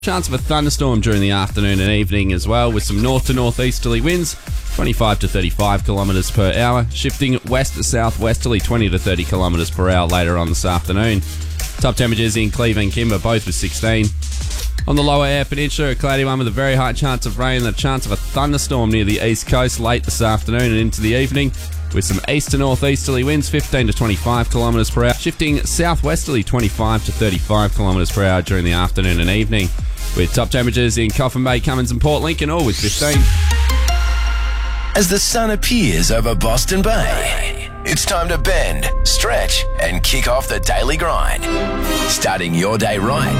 Chance of a thunderstorm during the afternoon and evening as well, with some north to northeasterly winds, 25 to 35 kilometres per hour, shifting west to southwesterly, 20 to 30 kilometres per hour later on this afternoon. Top temperatures in Cleveland and Kimber, both with 16. On the lower air peninsula, a cloudy one with a very high chance of rain and a chance of a thunderstorm near the east coast late this afternoon and into the evening, with some east to northeasterly winds, 15 to 25 kilometres per hour, shifting southwesterly, 25 to 35 kilometres per hour during the afternoon and evening, with top temperatures in Coffin Bay, Cummins and Port Lincoln, all with 15. As the sun appears over Boston Bay, it's time to bend, stretch, and kick off the daily grind. Starting your day right.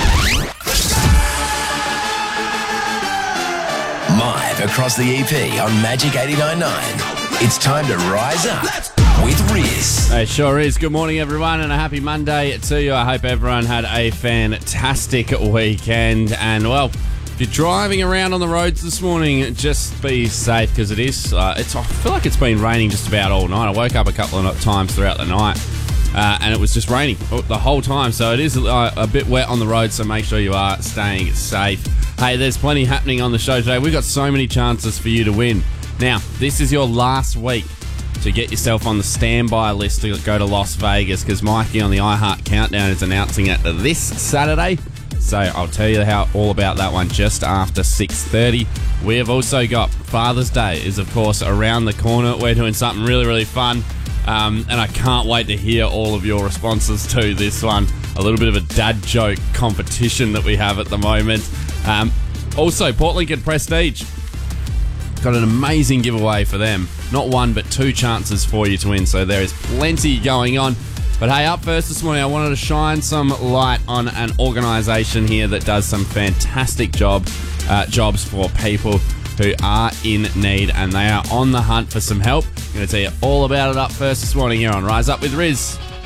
Live across the EP on Magic 89.9. It's time to rise up with Riz. It sure is. Good morning, everyone, and a happy Monday to you. I hope everyone had a fantastic weekend. And, well, if you're driving around on the roads this morning, just be safe because it is. I feel like it's been raining just about all night. I woke up a couple of times throughout the night, and it was just raining the whole time. So it is a bit wet on the road, so make sure you are staying safe. Hey, there's plenty happening on the show today. We've got so many chances for you to win. Now, this is your last week to get yourself on the standby list to go to Las Vegas, because Mikey on the iHeart Countdown is announcing it this Saturday. So I'll tell you all about that one just after 6:30. We have also got Father's Day is, of course, around the corner. We're doing something really, really fun, and I can't wait to hear all of your responses to this one. A little bit of a dad joke competition that we have at the moment. Also, Port Lincoln Prestige got an amazing giveaway for them. Not one, but two chances for you to win, so there is plenty going on. But hey, up first this morning, I wanted to shine some light on an organisation here that does some fantastic jobs for people who are in need, and they are on the hunt for some help. I'm going to tell you all about it up first this morning here on Rise Up with Riz.